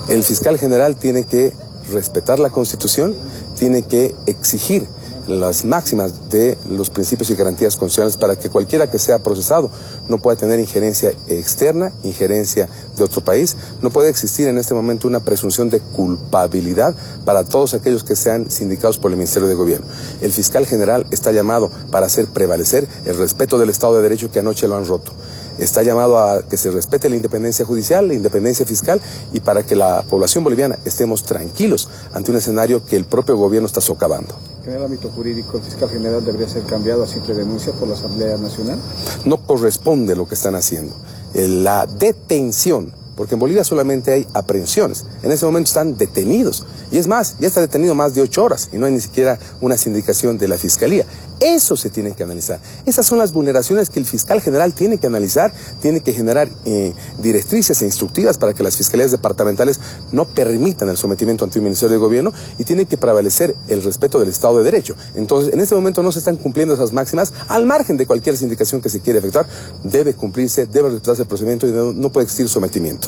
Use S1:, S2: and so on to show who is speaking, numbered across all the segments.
S1: El fiscal general tiene que respetar la Constitución, tiene que exigir las máximas de los principios y garantías constitucionales para que cualquiera que sea procesado no pueda tener injerencia externa, injerencia de otro país. No puede existir en este momento una presunción de culpabilidad para todos aquellos que sean sindicados por el Ministerio de Gobierno. El fiscal general está llamado para hacer prevalecer el respeto del Estado de Derecho que anoche lo han roto. Está llamado a que se respete la independencia judicial, la independencia fiscal y para que la población boliviana estemos tranquilos ante un escenario que el propio gobierno está socavando.
S2: ¿En el ámbito jurídico el fiscal general debería ser cambiado a simple denuncia por la Asamblea Nacional?
S1: No corresponde lo que están haciendo. La detención, porque en Bolivia solamente hay aprehensiones, en ese momento están detenidos. Y es más, ya está detenido más de 8 horas y no hay ni siquiera una sindicación de la Fiscalía. Eso se tiene que analizar. Esas son las vulneraciones que el fiscal general tiene que analizar, tiene que generar directrices instructivas para que las fiscalías departamentales no permitan el sometimiento ante un Ministerio de Gobierno y tiene que prevalecer el respeto del Estado de Derecho. Entonces, en este momento no se están cumpliendo esas máximas, al margen de cualquier sindicación que se quiera efectuar, debe cumplirse, debe respetarse el procedimiento y no puede existir sometimiento.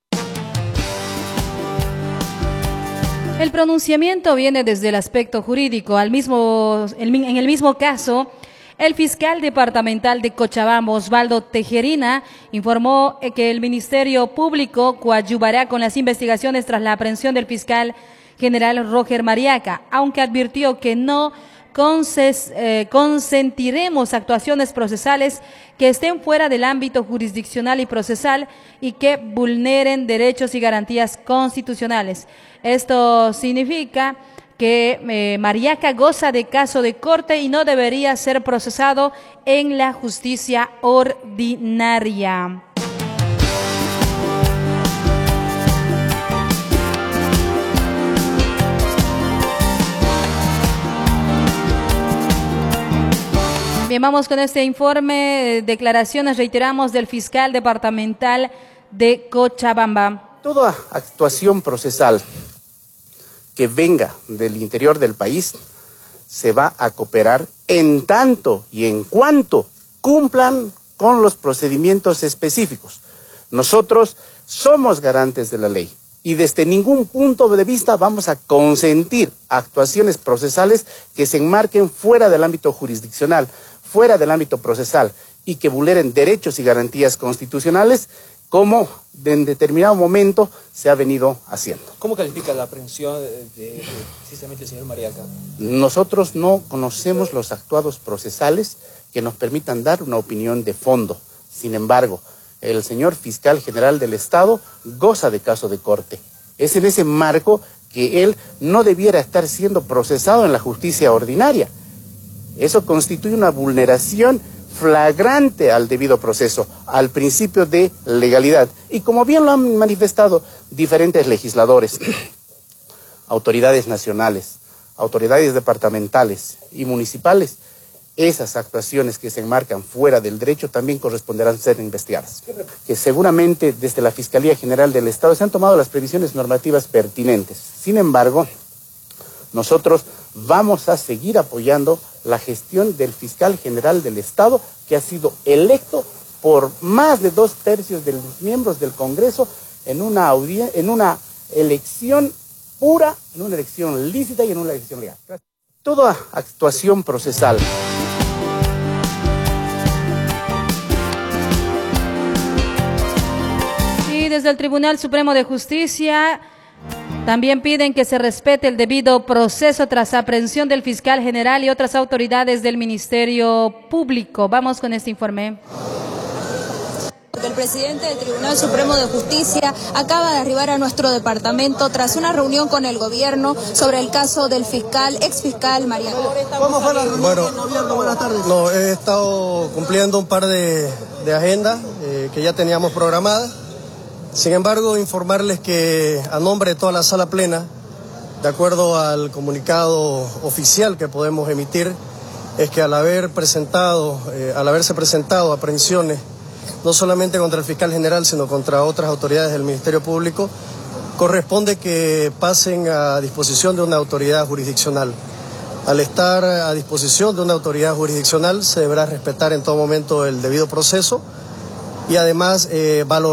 S3: El pronunciamiento viene desde el aspecto jurídico. En el mismo caso, el fiscal departamental de Cochabamba, Osvaldo Tejerina, informó que el Ministerio Público coadyuvará con las investigaciones tras la aprehensión del fiscal general Roger Mariaca, aunque advirtió que no consentiremos actuaciones procesales que estén fuera del ámbito jurisdiccional y procesal y que vulneren derechos y garantías constitucionales. Esto significa que Mariaca goza de caso de corte y no debería ser procesado en la justicia ordinaria. Bien, vamos con este informe, declaraciones, reiteramos, del fiscal departamental de Cochabamba.
S4: Toda actuación procesal que venga del interior del país se va a cooperar en tanto y en cuanto cumplan con los procedimientos específicos. Nosotros somos garantes de la ley y desde ningún punto de vista vamos a consentir actuaciones procesales que se enmarquen fuera del ámbito jurisdiccional, fuera del ámbito procesal y que vulneren derechos y garantías constitucionales como en determinado momento se ha venido haciendo.
S5: ¿Cómo califica la aprehensión precisamente del señor Mariaca?
S4: Nosotros no conocemos los actuados procesales que nos permitan dar una opinión de fondo. Sin embargo, el señor fiscal general del Estado goza de caso de corte. Es en ese marco que él no debiera estar siendo procesado en la justicia ordinaria. Eso constituye una vulneración flagrante al debido proceso, al principio de legalidad. Y como bien lo han manifestado diferentes legisladores, autoridades nacionales, autoridades departamentales y municipales, esas actuaciones que se enmarcan fuera del derecho también corresponderán ser investigadas. Que seguramente desde la Fiscalía General del Estado se han tomado las previsiones normativas pertinentes. Sin embargo, nosotros vamos a seguir apoyando la gestión del fiscal general del Estado, que ha sido electo por más de 2/3 de los miembros del Congreso en una elección pura, en una elección lícita y en una elección legal. Toda actuación procesal.
S3: Y desde el Tribunal Supremo de Justicia también piden que se respete el debido proceso tras aprehensión del fiscal general y otras autoridades del Ministerio Público. Vamos con este informe.
S6: El presidente del Tribunal Supremo de Justicia acaba de arribar a nuestro departamento tras una reunión con el gobierno sobre el caso del exfiscal Mariaca.
S7: Bueno, buenas tardes. No, he estado cumpliendo un par de agendas que ya teníamos programadas. Sin embargo, informarles que a nombre de toda la sala plena, de acuerdo al comunicado oficial que podemos emitir, es que al haberse presentado aprehensiones, no solamente contra el fiscal general, sino contra otras autoridades del Ministerio Público, corresponde que pasen a disposición de una autoridad jurisdiccional. Al estar a disposición de una autoridad jurisdiccional, se deberá respetar en todo momento el debido proceso y además valorar